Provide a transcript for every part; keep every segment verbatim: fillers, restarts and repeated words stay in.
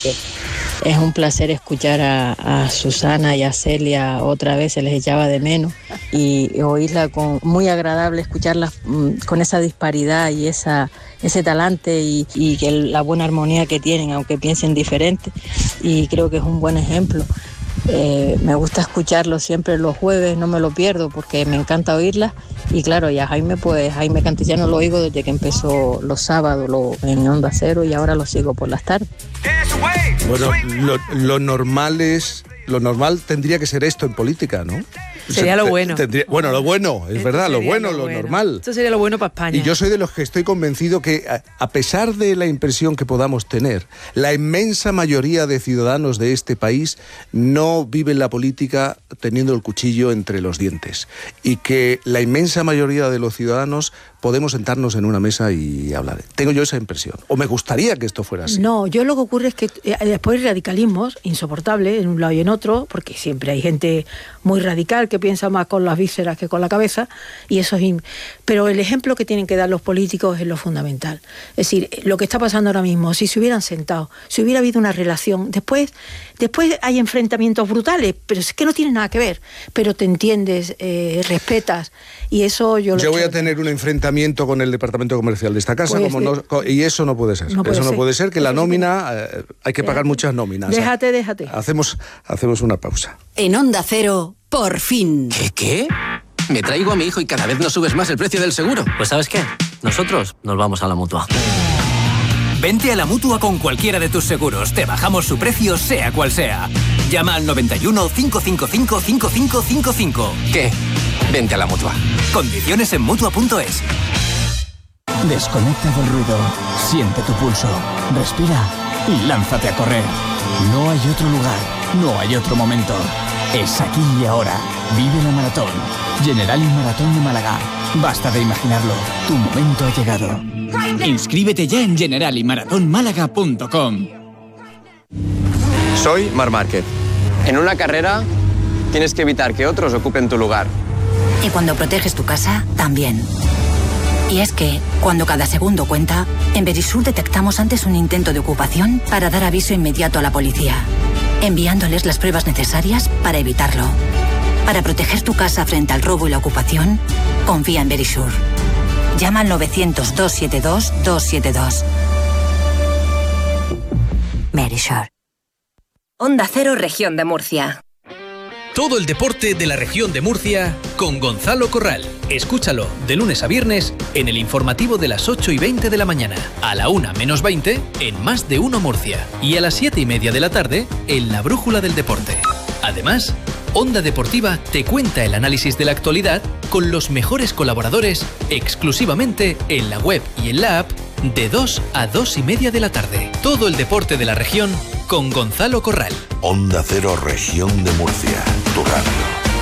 Es un placer escuchar a, a Susana y a Celia otra vez, se les echaba de menos, y oírla con muy agradable, escucharla mmm, con esa disparidad y esa, ese talante y, y que la buena armonía que tienen, aunque piensen diferente, y creo que es un buen ejemplo. Eh, me gusta escucharlo siempre los jueves, no me lo pierdo porque me encanta oírla. Y claro, ya Jaime, pues Jaime Cantillano lo oigo desde que empezó los sábados lo, en Onda Cero, y ahora lo sigo por las tardes. Bueno, lo, lo normal es, lo normal tendría que ser esto en política, ¿no? Sería lo bueno. Tendría, bueno, lo bueno, es Esto verdad, lo bueno, lo, lo bueno. normal. Esto sería lo bueno para España. Y yo soy de los que estoy convencido que, a, a pesar de la impresión que podamos tener, la inmensa mayoría de ciudadanos de este país no viven la política teniendo el cuchillo entre los dientes. Y que la inmensa mayoría de los ciudadanos podemos sentarnos en una mesa y hablar. Tengo yo esa impresión. O me gustaría que esto fuera así. No, yo lo que ocurre es que eh, después hay radicalismos insoportables en un lado y en otro, porque siempre hay gente muy radical que piensa más con las vísceras que con la cabeza, y eso es... In... Pero el ejemplo que tienen que dar los políticos es lo fundamental. Es decir, lo que está pasando ahora mismo, si se hubieran sentado, si hubiera habido una relación, después, después hay enfrentamientos brutales, pero es que no tiene nada que ver, pero te entiendes, eh, respetas, y eso yo... Lo yo voy a tener un enfrentamiento con el departamento comercial de esta casa, pues como de... no, y eso no puede ser. No puede eso ser. no puede ser, que la nómina, eh, hay que pagar muchas nóminas. Déjate, déjate. Hacemos, hacemos una pausa. En Onda Cero, por fin. ¿Qué, qué? Me traigo a mi hijo y cada vez nos subes más el precio del seguro. Pues ¿sabes qué? Nosotros nos vamos a la Mutua. Vente a la Mutua con cualquiera de tus seguros. Te bajamos su precio, sea cual sea. Llama al noventa y uno, cinco cinco cinco, cinco cinco cinco cinco. ¿Qué? Vente a la Mutua. Condiciones en Mutua punto es. Desconecta del ruido. Siente tu pulso. Respira y lánzate a correr. No hay otro lugar. No hay otro momento. Es aquí y ahora. Vive la maratón. Generali Maratón de Málaga. Basta de imaginarlo. Tu momento ha llegado. Inscríbete ya en generali maratón málaga punto com. Soy Marc Márquez. En una carrera tienes que evitar que otros ocupen tu lugar. Y cuando proteges tu casa, también. Y es que, cuando cada segundo cuenta, en Verisur detectamos antes un intento de ocupación para dar aviso inmediato a la policía, enviándoles las pruebas necesarias para evitarlo. Para proteger tu casa frente al robo y la ocupación, confía en Verisur. Llama al novecientos, doscientos setenta y dos, doscientos setenta y dos. Verisur. Onda Cero, Región de Murcia. Todo el deporte de la región de Murcia con Gonzalo Corral. Escúchalo de lunes a viernes en el informativo de las ocho y veinte de la mañana, a la una menos veinte en Más de Uno Murcia y a las siete y media de la tarde en La Brújula del Deporte. Además, Onda Deportiva te cuenta el análisis de la actualidad con los mejores colaboradores exclusivamente en la web y en la app de dos a dos y media de la tarde. Todo el deporte de la región con Gonzalo Corral. Onda Cero, Región de Murcia, tu radio.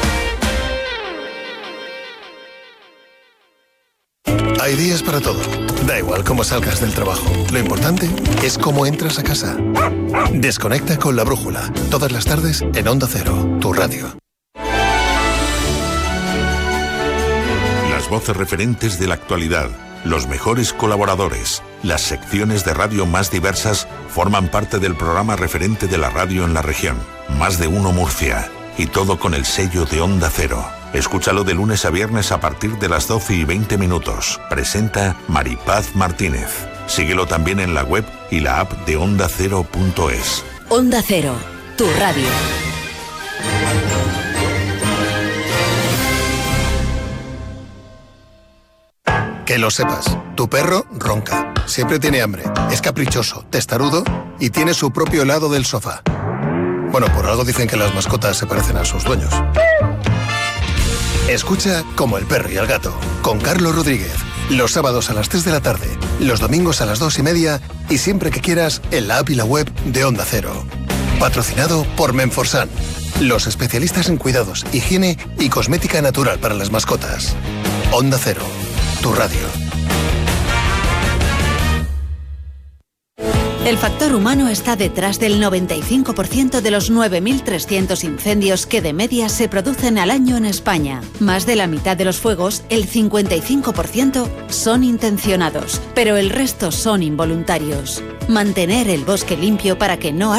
Hay días para todo. Da igual cómo salgas del trabajo. Lo importante es cómo entras a casa. Desconecta con La Brújula. Todas las tardes en Onda Cero, tu radio. Las voces referentes de la actualidad, los mejores colaboradores, las secciones de radio más diversas forman parte del programa referente de la radio en la región. Más de Uno Murcia. Y todo con el sello de Onda Cero. Escúchalo de lunes a viernes a partir de las doce y veinte minutos. Presenta Maripaz Martínez. Síguelo también en la web y la app de onda cero punto es. Onda Cero, tu radio. Que lo sepas, tu perro ronca, siempre tiene hambre, es caprichoso, testarudo y tiene su propio helado del sofá. Bueno, por algo dicen que las mascotas se parecen a sus dueños. Escucha Como el perro y el gato, con Carlos Rodríguez. Los sábados a las tres de la tarde, los domingos a las dos y media y siempre que quieras en la app y la web de Onda Cero. Patrocinado por Menforsan, los especialistas en cuidados, higiene y cosmética natural para las mascotas. Onda Cero, tu radio. El factor humano está detrás del noventa y cinco por ciento de los nueve mil trescientos incendios que de media se producen al año en España. Más de la mitad de los fuegos, el cincuenta y cinco por ciento, son intencionados, pero el resto son involuntarios. Mantener el bosque limpio para que no